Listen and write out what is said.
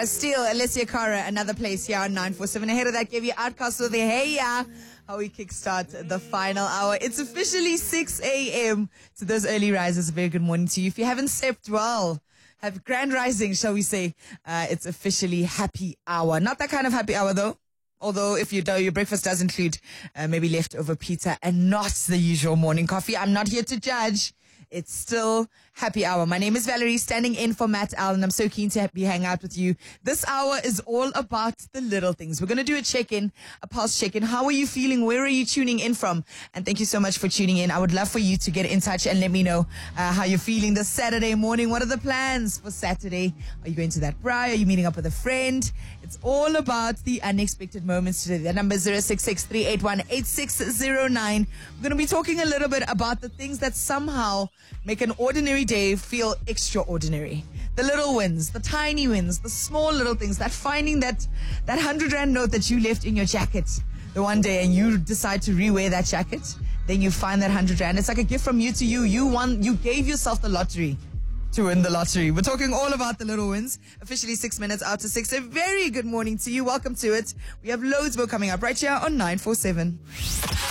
Bastille, Alessia Cara, Another Place here on 947. Ahead of that, gave you Outcast with the Hey Ya. How we kickstart the final hour. It's officially 6 a.m. To those early risers, a very good morning to you. If you haven't slept well, have grand rising, shall we say. It's officially happy hour. Not that kind of happy hour though. Although if your breakfast does include maybe leftover pizza and not the usual morning coffee, I'm not here to judge. It's still happy hour. My name is Valerie, standing in for Matt Allen. I'm so keen to be hanging out with you. This hour is all about the little things. We're going to do a check-in, a pulse check-in. How are you feeling? Where are you tuning in from? And thank you so much for tuning in. I would love for you to get in touch and let me know how you're feeling this Saturday morning. What are the plans for Saturday? Are you going to that braai? Are you meeting up with a friend? It's all about the unexpected moments today. The number is 066-381-8609. We're going to be talking a little bit about the things that somehow make an ordinary day feel extraordinary. The little wins, the tiny wins, the small little things, that finding that 100 Rand note that you left in your jacket the one day and you decide to rewear that jacket. Then you find that 100 Rand. It's like a gift from you to you. You gave yourself the lottery to win the lottery. We're talking all about the little wins. Officially 6 minutes after 6. A very good morning to you. Welcome to it. We have loads more coming up right here on 947.